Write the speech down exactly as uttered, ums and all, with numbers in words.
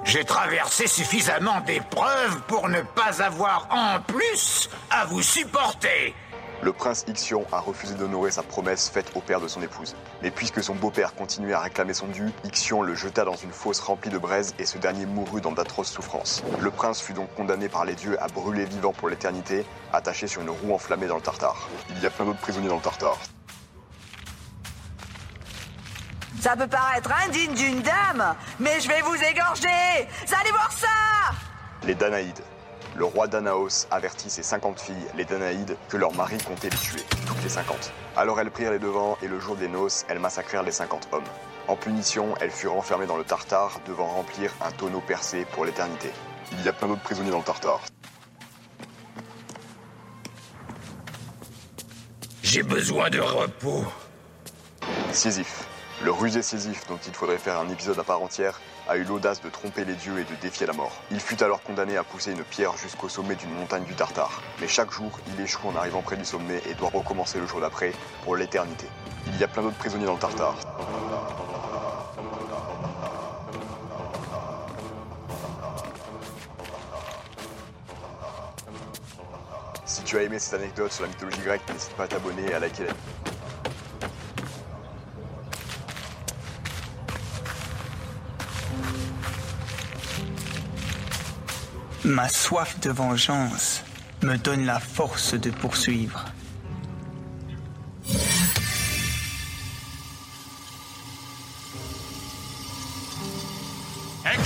J'ai traversé suffisamment d'épreuves pour ne pas avoir en plus à vous supporter. Le prince Ixion a refusé d'honorer sa promesse faite au père de son épouse. Mais puisque son beau-père continuait à réclamer son dû, Ixion le jeta dans une fosse remplie de braise et ce dernier mourut dans d'atroces souffrances. Le prince fut donc condamné par les dieux à brûler vivant pour l'éternité, attaché sur une roue enflammée dans le Tartare. Il y a plein d'autres prisonniers dans le Tartare. Ça peut paraître indigne d'une dame, mais je vais vous égorger. Vous allez voir ça. Les Danaïdes. Le roi Danaos avertit ses cinquante filles, les Danaïdes, que leur mari comptait les tuer, toutes les cinquante. Alors elles prirent les devants et le jour des noces, elles massacrèrent les cinquante hommes. En punition, elles furent enfermées dans le Tartare, devant remplir un tonneau percé pour l'éternité. Il y a plein d'autres prisonniers dans le Tartare. J'ai besoin de repos. Sisyphe. Le rusé Sisyphe, dont il faudrait faire un épisode à part entière, a eu l'audace de tromper les dieux et de défier la mort. Il fut alors condamné à pousser une pierre jusqu'au sommet d'une montagne du Tartare. Mais chaque jour, il échoue en arrivant près du sommet et doit recommencer le jour d'après, pour l'éternité. Il y a plein d'autres prisonniers dans le Tartare. Si tu as aimé cette anecdote sur la mythologie grecque, n'hésite pas à t'abonner et à liker la vidéo. Ma soif de vengeance me donne la force de poursuivre.